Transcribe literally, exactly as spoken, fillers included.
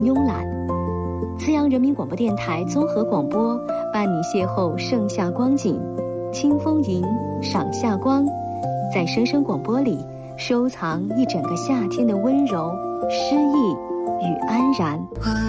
慵懒。资阳人民广播电台综合广播伴你邂逅盛夏光景，清风吟，赏夏光，在声声广播里收藏一整个夏天的温柔、诗意与安然。